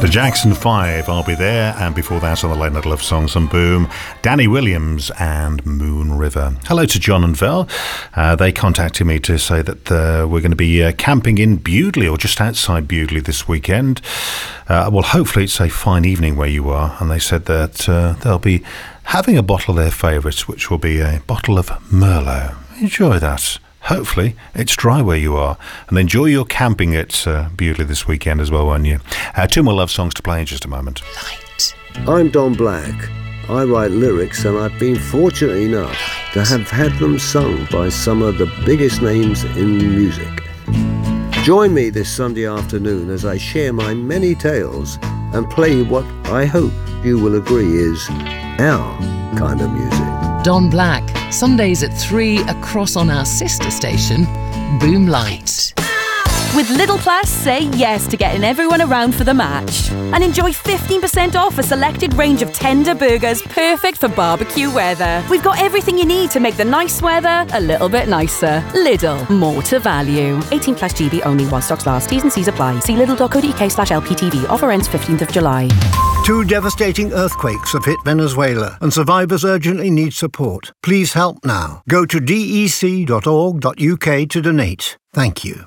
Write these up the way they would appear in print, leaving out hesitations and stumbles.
The Jackson 5, I'll Be There, and before that on the Late Night Love Songs on Boom, Danny Williams and Moon River. Hello to John and Val. They contacted me to say that we're going to be camping in Bewdley or just outside Bewdley this weekend. Well, hopefully it's a fine evening where you are, and they said that they'll be having a bottle of their favourites, which will be a bottle of Merlot. Enjoy that. Hopefully it's dry where you are, and enjoy your camping at Bewdley this weekend as well, won't you? Two more love songs to play in just a moment. Light. I'm Don Black. I write lyrics, and I've been fortunate enough to have had them sung by some of the biggest names in music. Join me this Sunday afternoon as I share my many tales and play what I hope you will agree is our kind of music. Don Black, Sundays at 3 across on our sister station, Boom Light. With Lidl Plus, say yes to getting everyone around for the match. And enjoy 15% off a selected range of tender burgers perfect for barbecue weather. We've got everything you need to make the nice weather a little bit nicer. Lidl, more to value. 18 plus GB only while stocks last. T's and C's apply. See lidl.co.uk/LPTV. Offer ends 15th of July. 2 devastating earthquakes have hit Venezuela and survivors urgently need support. Please help now. Go to dec.org.uk to donate. Thank you.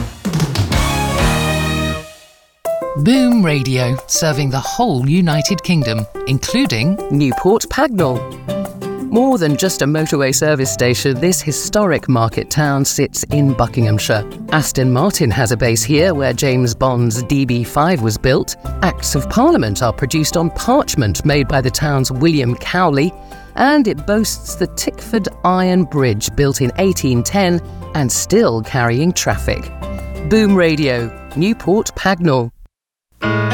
Boom Radio, serving the whole United Kingdom, including Newport Pagnell. More than just a motorway service station, this historic market town sits in Buckinghamshire. Aston Martin has a base here where James Bond's DB5 was built. Acts of Parliament are produced on parchment made by the town's William Cowley. And it boasts the Tickford Iron Bridge, built in 1810 and still carrying traffic. Boom Radio, Newport Pagnell.